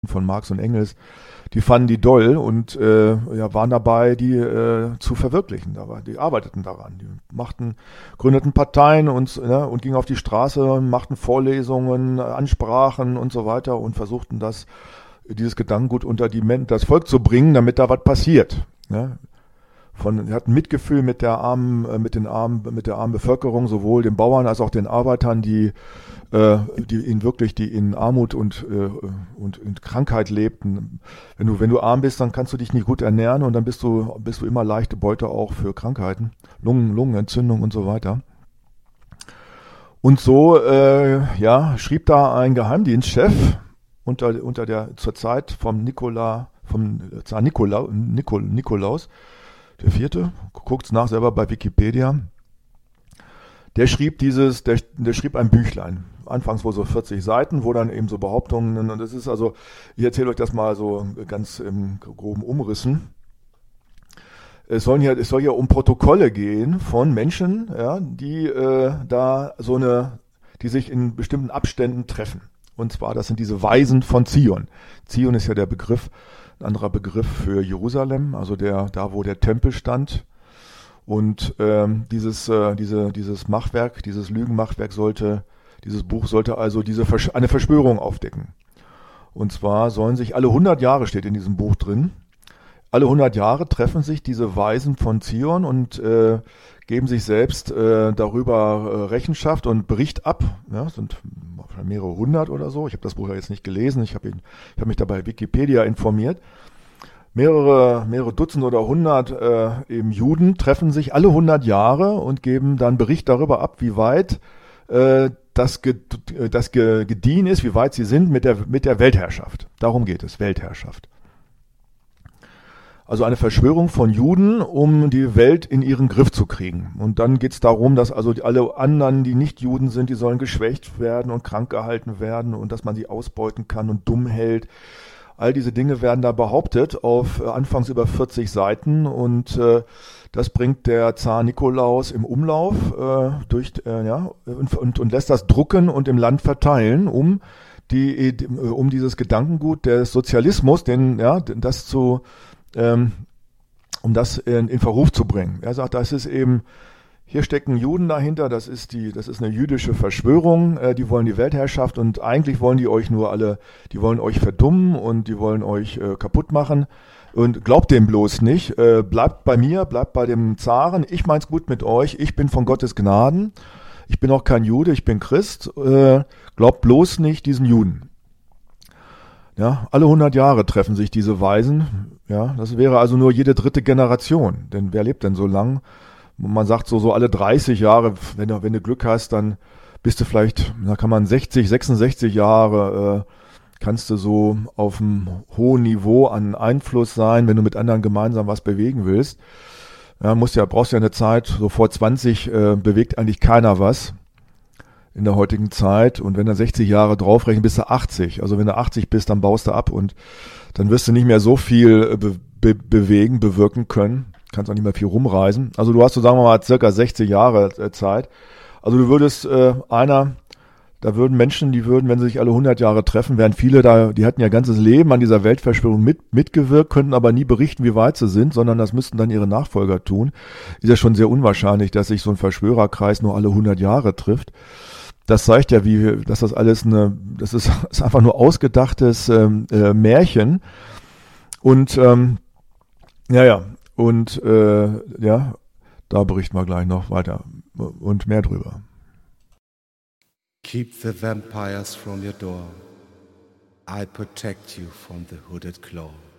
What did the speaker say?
von Marx und Engels, die fanden die doll und waren dabei, die zu verwirklichen. Die arbeiteten daran, gründeten Parteien und gingen auf die Straße, machten Vorlesungen, Ansprachen und so weiter und versuchten dieses Gedankengut unter das Volk zu bringen, damit da was passiert. Ja. Die hatten Mitgefühl mit der armen Bevölkerung, sowohl den Bauern als auch den Arbeitern, die in Armut und in Krankheit lebten. Wenn du arm bist, dann kannst du dich nicht gut ernähren und dann bist du immer leichte Beute auch für Krankheiten, Lungenentzündung und so weiter. Und so schrieb da ein Geheimdienstchef zur Zeit vom Zar Nikolaus der Vierte, guckt's nach selber bei Wikipedia. Der schrieb ein Büchlein, anfangs wohl so 40 Seiten, wo dann eben so Behauptungen, und das ist also, ich erzähle euch das mal so ganz im groben Umrissen. Es soll hier um Protokolle gehen von Menschen, ja, die die sich in bestimmten Abständen treffen. Und zwar, das sind diese Weisen von Zion. Zion ist ja ein anderer Begriff für Jerusalem, also da wo der Tempel stand. Und dieses Machwerk, dieses Lügenmachwerk dieses Buch sollte also eine Verschwörung aufdecken. Und zwar sollen sich alle 100 Jahre, steht in diesem Buch drin, alle 100 Jahre treffen sich diese Weisen von Zion und geben sich selbst darüber Rechenschaft und Bericht ab. Ja, es sind mehrere hundert oder so. Ich habe das Buch ja jetzt nicht gelesen. Ich hab mich da bei Wikipedia informiert. Mehrere Dutzend oder 100 eben Juden treffen sich alle 100 Jahre und geben dann Bericht darüber ab, wie weit das gediehen ist, wie weit sie sind mit der Weltherrschaft. Darum geht es, Weltherrschaft. Also eine Verschwörung von Juden, um die Welt in ihren Griff zu kriegen. Und dann geht es darum, dass also alle anderen, die nicht Juden sind, die sollen geschwächt werden und krank gehalten werden und dass man sie ausbeuten kann und dumm hält. All diese Dinge werden da behauptet auf anfangs über 40 Seiten und das bringt der Zar Nikolaus im Umlauf und lässt das drucken und im Land verteilen, um dieses Gedankengut des Sozialismus, um das in Verruf zu bringen. Er sagt, das ist eben, hier stecken Juden dahinter, das ist eine jüdische Verschwörung, die wollen die Weltherrschaft und eigentlich wollen die euch die wollen euch verdummen und die wollen euch kaputt machen und glaubt dem bloß nicht, bleibt bei mir, bleibt bei dem Zaren, ich mein's gut mit euch, ich bin von Gottes Gnaden, ich bin auch kein Jude, ich bin Christ, glaubt bloß nicht diesen Juden. Ja, alle 100 Jahre treffen sich diese Weisen. Ja, das wäre also nur jede dritte Generation. Denn wer lebt denn so lang? Man sagt so alle 30 Jahre, wenn du Glück hast, dann bist du vielleicht, da kann man 60, 66 Jahre, kannst du so auf einem hohen Niveau an Einfluss sein, wenn du mit anderen gemeinsam was bewegen willst. Ja, brauchst ja eine Zeit, so vor 20 bewegt eigentlich keiner was in der heutigen Zeit und wenn du 60 Jahre draufrechnen, bist du 80. Also wenn du 80 bist, dann baust du ab und dann wirst du nicht mehr so viel bewirken können. Kannst auch nicht mehr viel rumreisen. Also du hast so, sagen wir mal, circa 60 Jahre Zeit. Also du würdest Menschen, wenn sie sich alle 100 Jahre treffen, wären viele da, die hatten ja ganzes Leben an dieser Weltverschwörung mitgewirkt, könnten aber nie berichten, wie weit sie sind, sondern das müssten dann ihre Nachfolger tun. Ist ja schon sehr unwahrscheinlich, dass sich so ein Verschwörerkreis nur alle 100 Jahre trifft. Das zeigt ja, dass das alles ist einfach nur ausgedachtes Märchen. Und da berichten wir gleich noch weiter und mehr drüber. Keep the vampires from your door. I protect you from the hooded claw.